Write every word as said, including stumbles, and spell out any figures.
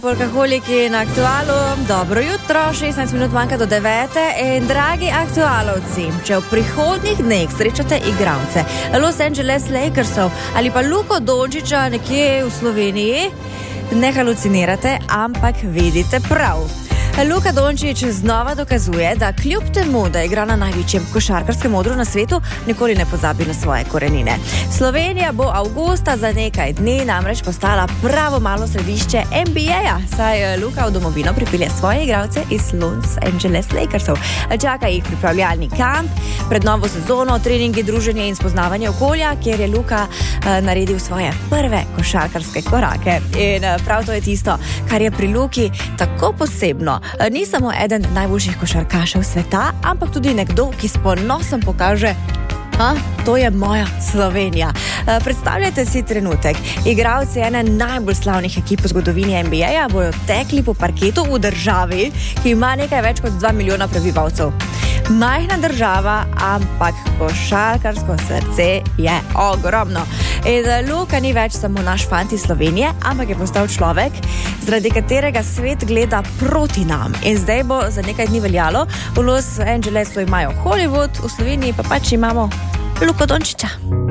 Workaholiki na Aktualu, dobro jutro, šestnajst minut manjka do devete in dragi aktualovci, če v prihodnjih dneh srečate igralce Los Angeles Lakersov ali pa Luko Dončića nekje v Sloveniji, ne halucinirate, ampak vidite prav. Luka Dončić znova dokazuje, da kljub temu, da igra na največjem košarkarskem odru na svetu, nikoli ne pozabi na svoje korenine. Slovenija bo avgusta za nekaj dni namreč postala pravo malo središče N B A-ja, saj Luka v domovino pripelje svoje igralce iz Los Angeles Lakersov. Čaka jih pripravljalni kamp, pred novo sezono, treningi, druženje in spoznavanje okolja, kjer je Luka uh, naredil svoje prve košarkarske korake. In uh, prav to je tisto, kar je pri Luki tako posebno. Ni samo eden najboljših košarkašev sveta, ampak tudi nekdo, ki s ponosom pokaže, ha, to je moja Slovenija. Predstavljajte si trenutek. Igralci ene najbolj slavnih ekip v zgodovini N B A-ja bojo tekli po parketu v državi, ki ima nekaj več kot dva milijona prebivalcev. Majhna država, ampak košarkarsko srce je ogromno. In Luka ni več samo naš fant iz Slovenije, ampak je postal človek, zaradi katerega svet gleda proti nam. In zdaj bo za nekaj dni veljalo, v Los Angelesu imajo Hollywood, v Sloveniji pa pač imamo Luko Dončića.